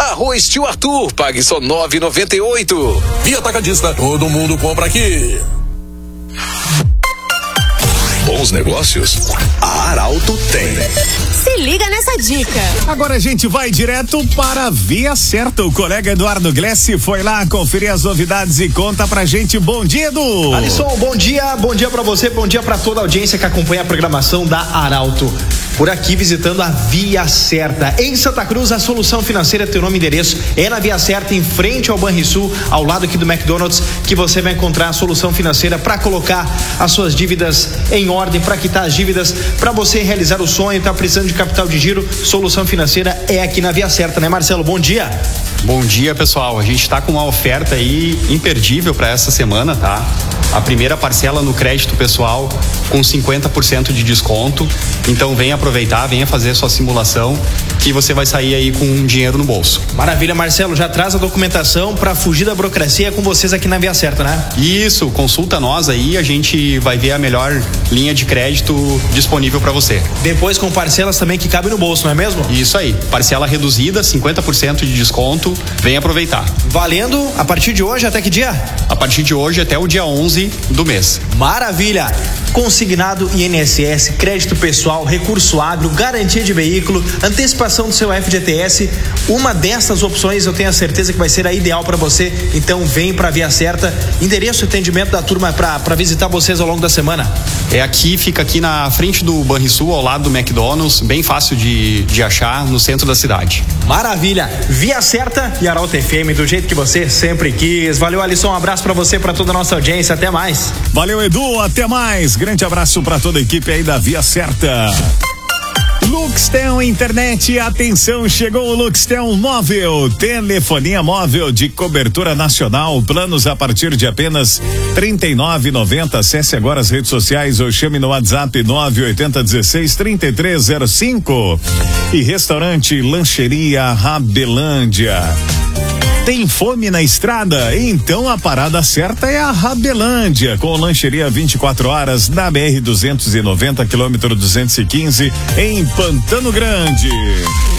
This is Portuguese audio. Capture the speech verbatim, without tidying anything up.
Arroz Tio Arthur, pague só nove reais e noventa e oito centavos. Via Atacadista, todo mundo compra aqui. Bons negócios, a Arauto tem. Se liga nessa dica. Agora a gente vai direto para a Via Certa. O colega Eduardo Glessi foi lá conferir as novidades e conta pra gente. Bom dia, Edu. Alisson, bom dia, bom dia pra você, bom dia pra toda a audiência que acompanha a programação da Arauto. Por aqui visitando a Via Certa. Em Santa Cruz, a solução financeira tem o nome e endereço. É na Via Certa, em frente ao Banrisul, ao lado aqui do McDonald's, que você vai encontrar a solução financeira para colocar as suas dívidas em ordem, para quitar as dívidas, para você realizar o sonho, tá precisando de capital de giro. Solução financeira é aqui na Via Certa, né, Marcelo? Bom dia. Bom dia, pessoal. A gente está com uma oferta aí imperdível para essa semana, tá? A primeira parcela no crédito pessoal com cinquenta por cento de desconto. Então venha aproveitar, venha fazer sua simulação, que você vai sair aí com um dinheiro no bolso. Maravilha, Marcelo. Já traz a documentação para fugir da burocracia com vocês aqui na Via Certa, né? Isso, consulta nós aí, a gente vai ver a melhor linha de crédito disponível para você. Depois com parcelas também que cabem no bolso, não é mesmo? Isso aí, parcela reduzida, cinquenta por cento de desconto, vem aproveitar. Valendo a partir de hoje até que dia? A partir de hoje até o dia onze do mês. Maravilha! Consignado I N S S, crédito pessoal, recurso agro, garantia de veículo, antecipação do seu F G T S. Uma dessas opções eu tenho a certeza que vai ser a ideal para você. Então vem para a Via Certa. Endereço e atendimento da turma para visitar vocês ao longo da semana. É aqui, fica aqui na frente do Banrisul, ao lado do McDonald's, bem fácil de, de achar, no centro da cidade. Maravilha! Via Certa e Arauto F M, do jeito que você sempre quis. Valeu, Alisson, um abraço para você, para toda a nossa audiência, até mais. Valeu, Edu, até mais. Grande abraço para toda a equipe aí da Via Certa. Luxtel Internet, atenção, chegou o Luxtel Móvel, telefonia móvel de cobertura nacional, planos a partir de apenas trinta e nove reais e noventa centavos. Acesse agora as redes sociais ou chame no WhatsApp nove oito zero um seis, três três zero cinco. E restaurante Lancheria Rabelândia. Tem fome na estrada? Então a parada certa é a Rabelândia, com lancheria vinte e quatro horas na B R duzentos e noventa, quilômetro duzentos e quinze, em Pantano Grande.